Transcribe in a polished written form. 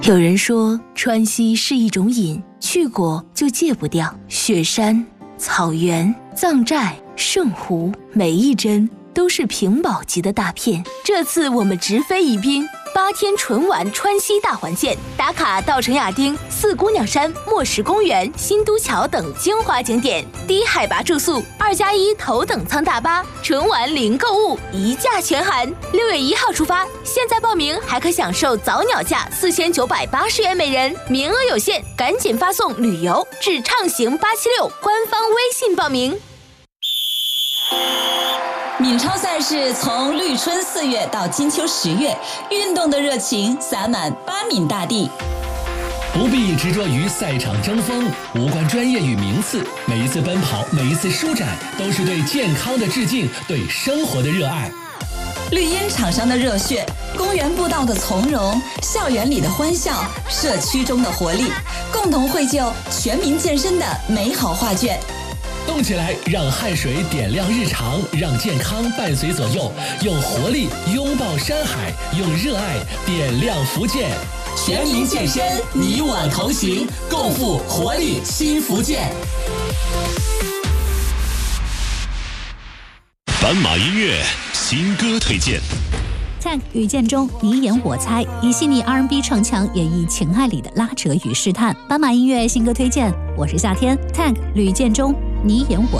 有人说川西是一种瘾，去过就戒不掉。雪山、草原、藏寨、圣湖，每一帧都是屏保级的大片。这次我们直飞宜宾，8天纯玩川西大环线，打卡稻城亚丁、四姑娘山、墨石公园、新都桥等精华景点，低海拔住宿，2+1头等舱大巴，纯玩零购物，一价全含。6月1号出发，现在报名还可享受早鸟价4980元每人，名额有限，赶紧发送旅游至畅行876官方微信报名。 闽超赛事从绿春4月到金秋10月，运动的热情洒满巴闽大地。 不必执着于赛场争锋，无关专业与名次，每一次奔跑，每一次舒展，都是对健康的致敬，对生活的热爱。 绿茵场上的热血，公园步道的从容，校园里的欢笑，社区中的活力，共同绘就全民健身的美好画卷。 动起来，让汗水点亮日常，让健康伴随左右，用活力拥抱山海，用热爱点亮福建。全民健身，你我同行，共赴活力新福建。 斑马音乐新歌推荐。 Tank 与建中，你演我猜，以细腻 R&B 唱腔演绎情爱里的拉扯与试探。斑马音乐新歌推荐，我是夏天 ，Tank 吕建中，你演我